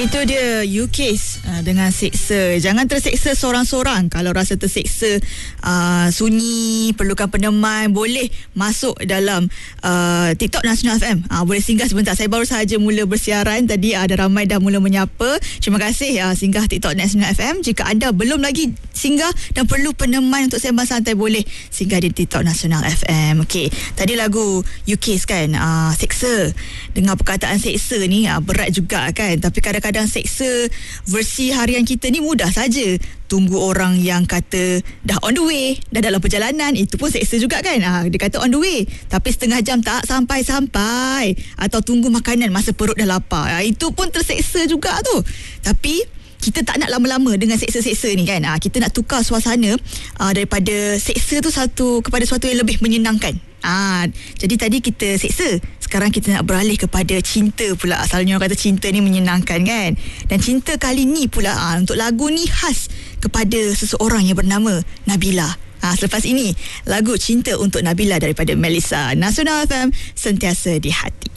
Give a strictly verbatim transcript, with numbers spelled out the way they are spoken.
Itu dia U K uh, dengan seksa. Jangan terseksa seorang-seorang. Kalau rasa terseksa, uh, sunyi, perlukan peneman, boleh masuk dalam uh, TikTok Nasional F M. Uh, boleh singgah sebentar. Saya baru sahaja mula bersiaran. Tadi ada ramai dah mula menyapa. Terima kasih uh, singgah TikTok Nasional F M. Jika anda belum lagi singgah dan perlu peneman untuk sembang santai, boleh singgah di TikTok Nasional F M. Okey, tadi lagu U K kan, uh, seksa. Dengar perkataan seksa ni uh, berat juga kan. Tapi kadang-kadang seksa versi harian kita ni mudah saja. Tunggu orang yang kata dah on the way, dah dalam perjalanan, itu pun seksa juga kan. Ha, dia kata on the way, tapi setengah jam tak sampai-sampai. Atau tunggu makanan masa perut dah lapar. Ha, itu pun terseksa juga tu. Tapi kita tak nak lama-lama dengan seksa-seksa ni kan. Ha, kita nak tukar suasana uh, daripada seksa tu satu kepada sesuatu yang lebih menyenangkan. Ah, jadi tadi kita seksa, sekarang kita nak beralih kepada cinta pula. Asalnya orang kata cinta ni menyenangkan kan. Dan cinta kali ni pula ah, untuk lagu ni khas kepada seseorang yang bernama Nabila. Ah, selepas ini lagu Cinta untuk Nabila daripada Melissa. Nasional F M, sentiasa di hati.